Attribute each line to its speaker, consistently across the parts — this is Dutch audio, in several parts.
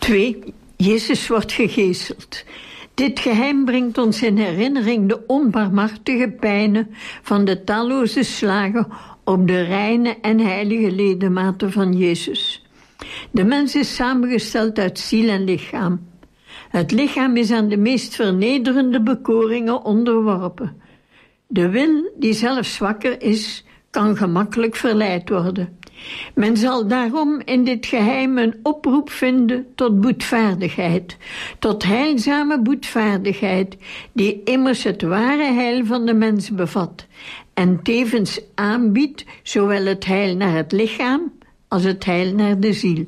Speaker 1: 2. Jezus wordt gegezeld. Dit geheim brengt ons in herinnering de onbarmhartige pijnen van de talloze slagen op de reine en heilige ledematen van Jezus. De mens is samengesteld uit ziel en lichaam. Het lichaam is aan de meest vernederende bekoringen onderworpen. De wil, die zelfs zwakker is, kan gemakkelijk verleid worden. Men zal daarom in dit geheim een oproep vinden tot boetvaardigheid, tot heilzame boetvaardigheid, die immers het ware heil van de mens bevat en tevens aanbiedt zowel het heil naar het lichaam als het heil naar de ziel.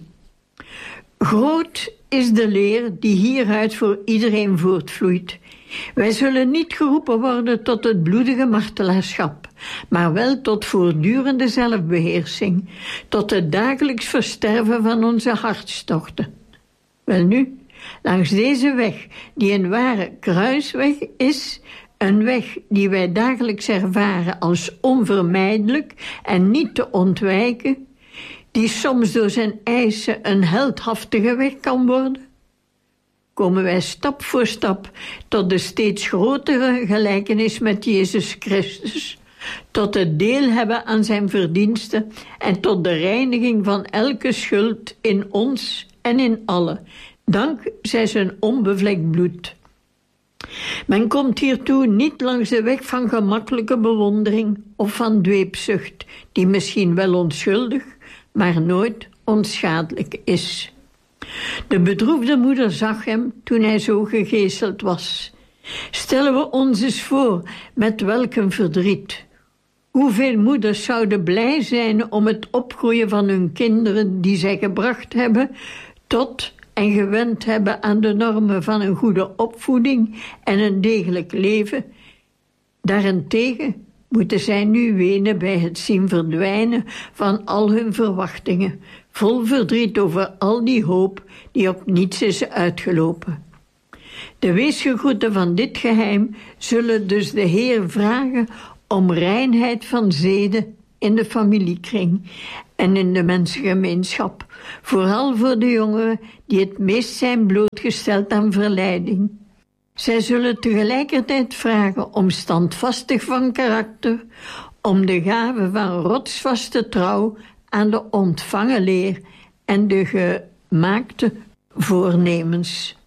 Speaker 1: Groot is de leer die hieruit voor iedereen voortvloeit. Wij zullen niet geroepen worden tot het bloedige martelaarschap, maar wel tot voortdurende zelfbeheersing, tot het dagelijks versterven van onze hartstochten. Welnu, langs deze weg, die een ware kruisweg is, een weg die wij dagelijks ervaren als onvermijdelijk en niet te ontwijken, die soms door zijn eisen een heldhaftige weg kan worden, komen wij stap voor stap tot de steeds grotere gelijkenis met Jezus Christus, tot het deel hebben aan zijn verdiensten en tot de reiniging van elke schuld in ons en in allen, dankzij zijn onbevlekt bloed. Men komt hiertoe niet langs de weg van gemakkelijke bewondering of van dweepzucht, die misschien wel onschuldig, maar nooit onschadelijk is. De bedroefde moeder zag hem toen hij zo gegezeld was. Stellen we ons eens voor met welk een verdriet. Hoeveel moeders zouden blij zijn om het opgroeien van hun kinderen die zij gebracht hebben tot en gewend hebben aan de normen van een goede opvoeding en een degelijk leven. Daarentegen moeten zij nu wenen bij het zien verdwijnen van al hun verwachtingen, vol verdriet over al die hoop die op niets is uitgelopen. De weesgegroeten van dit geheim zullen dus de Heer vragen om reinheid van zeden in de familiekring en in de mensengemeenschap, vooral voor de jongeren die het meest zijn blootgesteld aan verleiding. Zij zullen tegelijkertijd vragen om standvastig van karakter, om de gave van rotsvaste trouw aan de ontvangen leer en de gemaakte voornemens.